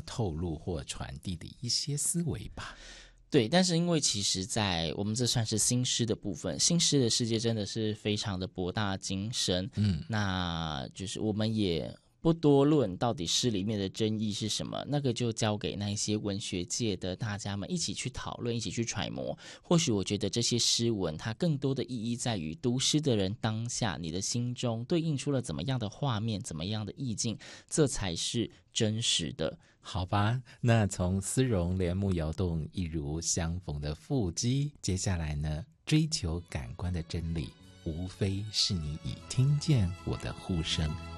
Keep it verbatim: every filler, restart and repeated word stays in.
透露或传递的一些思维吧。 对，但是因为其实在我们这算是新诗的部分，新诗的世界真的是非常的博大精深， 嗯， 那就是我们也不多论到底诗里面的争议是什么，那个就交给那些文学界的大家们一起去讨论，一起去揣摩。或许我觉得这些诗文它更多的意义在于读诗的人当下你的心中对应出了怎么样的画面，怎么样的意境，这才是真实的。 好吧，那从丝绒帘幕摇动一如相逢的腹肌，接下来呢，追求感官的真理无非是你已听见我的呼声。